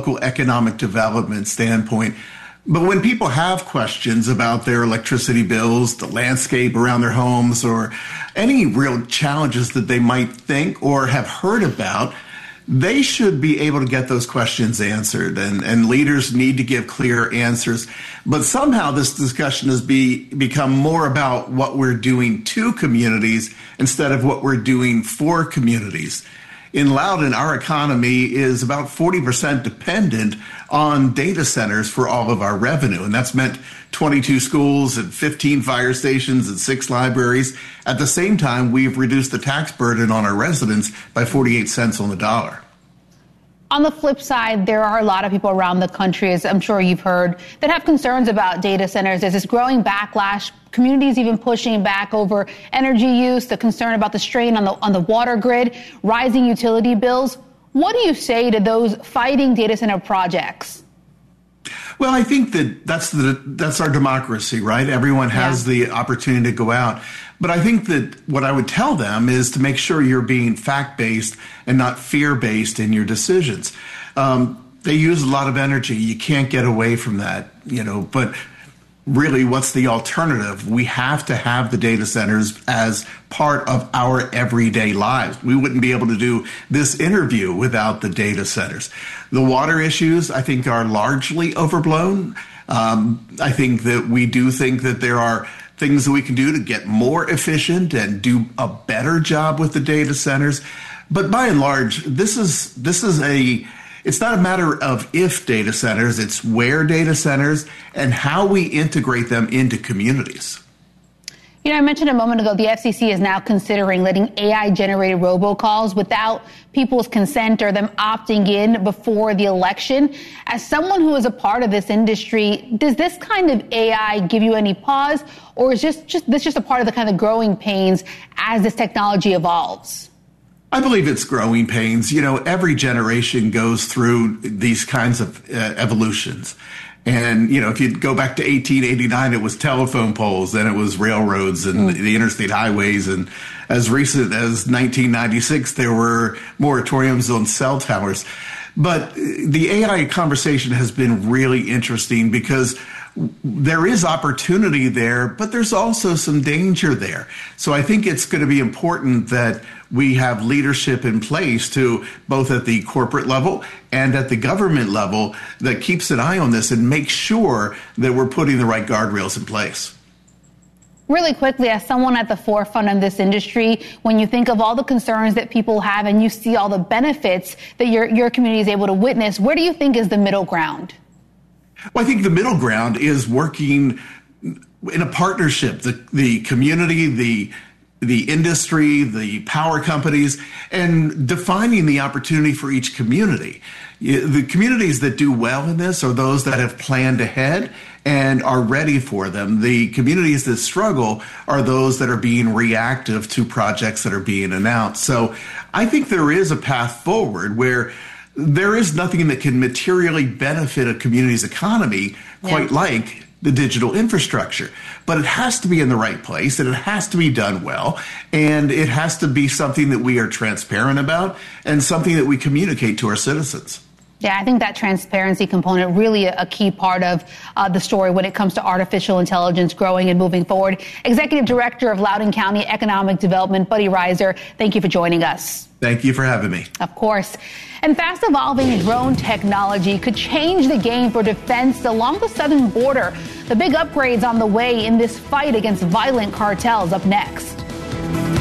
local economic development standpoint. But when people have questions about their electricity bills, the landscape around their homes, or any real challenges that they might think or have heard about, they should be able to get those questions answered, and leaders need to give clear answers. But somehow this discussion has become more about what we're doing to communities instead of what we're doing for communities. In Loudoun, our economy is about 40% dependent on data centers for all of our revenue, and that's meant 22 schools and 15 fire stations and 6 libraries. At the same time, we've reduced the tax burden on our residents by 48 cents on the dollar. On the flip side, there are a lot of people around the country, as I'm sure you've heard, that have concerns about data centers. There's this growing backlash, communities even pushing back over energy use, the concern about the strain on the water grid, rising utility bills. What do you say to those fighting data center projects? Well, I think that's our democracy, right? Everyone has the opportunity to go out. But I think that what I would tell them is to make sure you're being fact-based and not fear-based in your decisions. They use a lot of energy. You can't get away from that, but really, what's the alternative? We have to have the data centers as part of our everyday lives. We wouldn't be able to do this interview without the data centers. The water issues, I think, are largely overblown. I think that we do think that there are things that we can do to get more efficient and do a better job with the data centers. But by and large, it's not a matter of if data centers, it's where data centers and how we integrate them into communities. I mentioned a moment ago, the FCC is now considering letting AI-generated robocalls without people's consent or them opting in before the election. As someone who is a part of this industry, does this kind of AI give you any pause, or is this just a part of the kind of growing pains as this technology evolves? I believe it's growing pains. Every generation goes through these kinds of evolutions. And, if you go back to 1889, it was telephone poles, then it was railroads and the interstate highways. And as recent as 1996, there were moratoriums on cell towers. But the AI conversation has been really interesting because there is opportunity there, but there's also some danger there. So I think it's going to be important that we have leadership in place to both at the corporate level and at the government level that keeps an eye on this and makes sure that we're putting the right guardrails in place. Really quickly, as someone at the forefront of this industry, when you think of all the concerns that people have and you see all the benefits that your community is able to witness, where do you think is the middle ground? Well, I think the middle ground is working in a partnership, the community, the industry, the power companies, and defining the opportunity for each community. The communities that do well in this are those that have planned ahead and are ready for them. The communities that struggle are those that are being reactive to projects that are being announced. So I think there is a path forward where there is nothing that can materially benefit a community's economy quite like the digital infrastructure. But it has to be in the right place, and it has to be done well, and it has to be something that we are transparent about and something that we communicate to our citizens. Yeah, I think that transparency component really a key part of the story when it comes to artificial intelligence growing and moving forward. Executive Director of Loudoun County Economic Development, Buddy Rizer, thank you for joining us. Thank you for having me. Of course. And fast evolving drone technology could change the game for defense along the southern border. The big upgrades on the way in this fight against violent cartels up next.